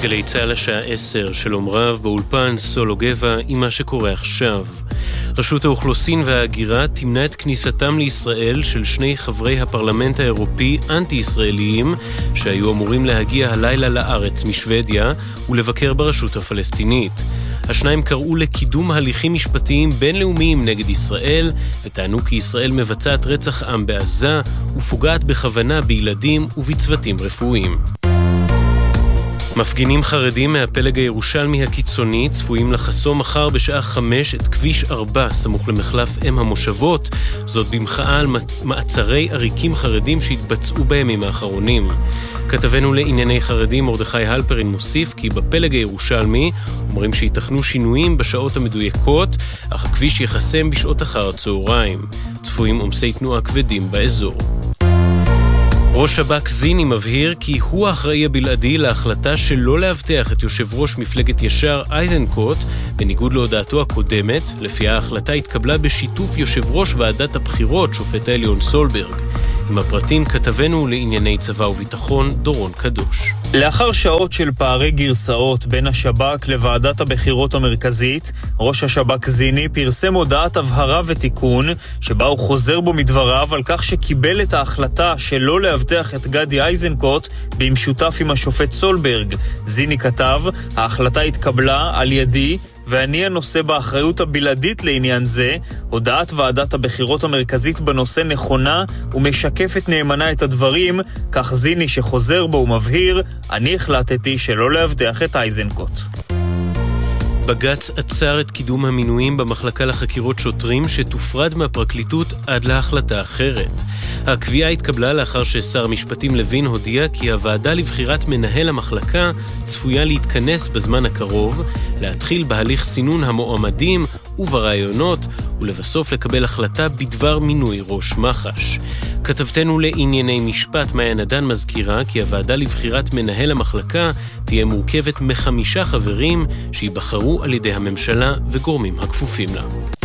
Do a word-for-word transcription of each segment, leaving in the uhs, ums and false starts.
גלי צהל השעה עשר, שלום רב, באולפן סולו גבע עם מה שקורה עכשיו. רשות האוכלוסין וההגירה תמנע את כניסתם לישראל של שני חברי הפרלמנט האירופי אנטי-ישראליים שהיו אמורים להגיע הלילה לארץ משוודיה ולבקר ברשות הפלסטינית. השניים קראו לקידום הליכים משפטיים בינלאומיים נגד ישראל וטענו כי ישראל מבצעת רצח עם בעזה ופוגעת בכוונה בילדים ובצוותים רפואיים. מפגינים חרדים מהפלג הירושלמי הקיצוני צפויים לחסום מחר בשעה חמש את כביש ארבע סמוך למחלף אם המושבות, זאת במחאה על מעצרי עריקים חרדים שהתבצעו בימים האחרונים. כתבנו לענייני חרדים מרדכי הלפרין מוסיף כי בפלג הירושלמי אומרים שיתכנו שינויים בשעות המדויקות, אך הכביש יחסם בשעות אחר הצהריים. צפויים עומסי תנועה כבדים באזור. ראש שב"כ זיני מבהיר כי הוא האחראי הבלעדי להחלטה שלא להבטיח את יושב ראש מפלגת ישר איזנקוט, בניגוד להודעתו הקודמת, לפי ההחלטה התקבלה בשיתוף יושב ראש ועדת הבחירות, שופט העליון סולברג. עם הפרטים כתבנו לענייני צבא וביטחון דורון קדוש. לאחר שעות של פערי גרסאות בין השב"כ לוועדת הבחירות המרכזית, ראש השב"כ זיני פרסם הודעת הבהרה ותיקון, שבה הוא חוזר בו מדבריו על כך שקיבל את ההחלטה שלא להבטיח את גדי איזנקוט במשותף עם השופט סולברג. זיני כתב, ההחלטה התקבלה על ידי, ואני הנושא באחריות הבלעדית לעניין זה. הודעת ועדת הבחירות המרכזית בנושא נכונה ומשקפת נאמנה את הדברים, כך זיני שחוזר בו ומבהיר, אני החלטתי שלא להבטיח את איזנקוט. בג"ץ עצר את קידום המינויים במחלקה לחקירות שוטרים שתופרד מהפרקליטות עד להחלטה אחרת. הקביעה התקבלה לאחר ששר המשפטים לוין הודיע כי הוועדה לבחירת מנהל המחלקה צפויה להתכנס בזמן הקרוב, להתחיל בהליך סינון המועמדים וברעיונות ולבסוף לקבל החלטה בדבר מינוי ראש מח"ש. כתבתנו לענייני משפט מאיה נדן מזכירה כי הוועדה לבחירת מנהל המחלקה תהיה מורכבת מחמישה חברים שיבחרו על ידי הממשלה וגורמים הכפופים לה.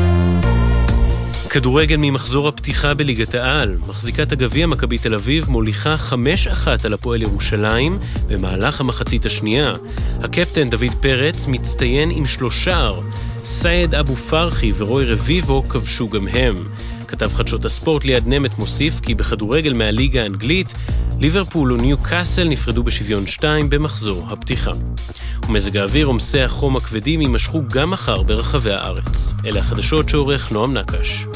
כדורגל ממחזור הפתיחה בליגת העל. מחזיקת הגביע מכבי תל אביב מוליכה חמש אחת על הפועל ירושלים במהלך המחצית השנייה. הקפטן דוד פרץ מצטיין עם שלושה. סייד אבו פרחי ורוי רביבו כבשו גם הם. כתב חדשות הספורט ליד נמת מוסיף כי בכדורגל מהליגה האנגלית ליברפול וניו קאסל נפרדו בשוויון שתיים במחזור הפתיחה. ומזג האוויר עומסי החום הכבדים יימשכו גם מחר ברחבי הארץ. אלה החדשות שעורך נועם נקש.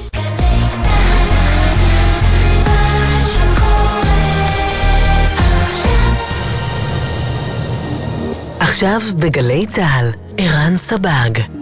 עכשיו בגלי צהל, ערן סבג.